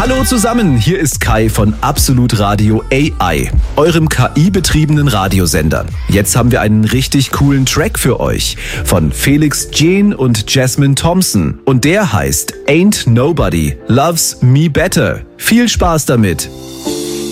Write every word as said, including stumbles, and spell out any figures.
Hallo zusammen, hier ist Kai von Absolut Radio A I, eurem K I-betriebenen Radiosender. Jetzt haben wir einen richtig coolen Track für euch von Felix Jean und Jasmine Thompson. Und der heißt Ain't Nobody Loves Me Better. Viel Spaß damit!